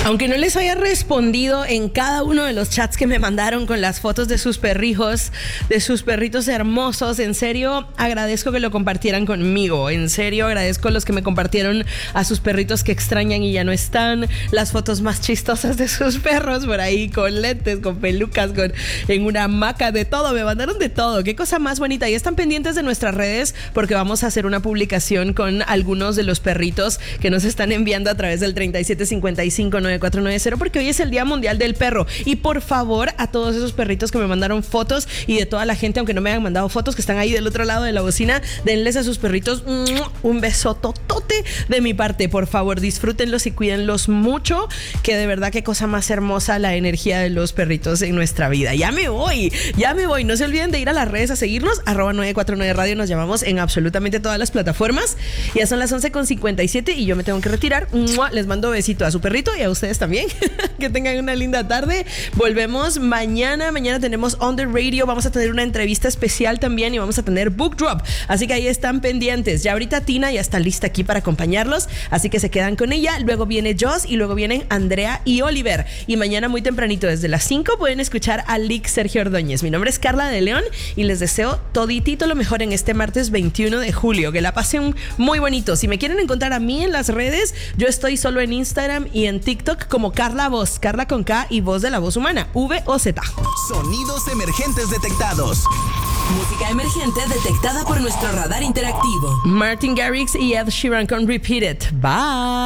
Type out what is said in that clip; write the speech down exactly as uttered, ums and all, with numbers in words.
Aunque no les haya respondido en cada uno de los chats que me mandaron con las fotos de sus perrijos, de sus perritos hermosos, en serio agradezco que lo compartieran conmigo. En serio agradezco a los que me compartieron a sus perritos que extrañan y ya no están, las fotos más chistosas de sus perros por ahí, con lentes, con pelucas, con en una hamaca, de todo, me mandaron de todo. Qué cosa más bonita. Y están pendientes de nuestras redes porque vamos a hacer una publicación con algunos de los perritos que nos están enviando a través del treinta y siete cincuenta y cinco noventa y cuatro noventa, porque hoy es el Día Mundial del Perro. Y por favor, a todos esos perritos que me mandaron fotos y de toda la gente, aunque no me hayan mandado fotos, que están ahí del otro lado de la bocina, denles a sus perritos un beso totote de mi parte. Por favor, disfrútenlos y cuídenlos mucho, que de verdad qué cosa más hermosa la energía de los perritos en nuestra vida. Ya me voy, ya me voy. No se olviden de ir a las redes a seguirnos, arroba novecientos cuarenta y nueve Radio, nos llamamos en absolutamente todas las plataformas. Ya son las once con cincuenta y siete y yo me tengo que retirar. Les mando besito a su perrito y a ustedes también. Que tengan una linda tarde. Volvemos mañana. Mañana tenemos On The Radio. Vamos a tener una entrevista especial también y vamos a tener Book Drop. Así que ahí están pendientes. Ya ahorita Tina ya está lista aquí para acompañarlos. Así que se quedan con ella. Luego viene Joss y luego vienen Andrea y Oliver. Y mañana muy tempranito desde las cinco pueden escuchar a Lick Sergio Ordóñez. Mi nombre es Carla de León y les deseo toditito lo mejor en este martes veintiuno de julio. Que la pasen muy bonito. Si me quieren encontrar a mí en las redes, yo estoy solo en Instagram y en TikTok como Carla Voz, Carla con K y Voz de la Voz Humana, V O Z. Sonidos emergentes detectados. Música emergente detectada por nuestro radar interactivo. Martin Garrix y Ed Sheeran con Repeat It. Bye.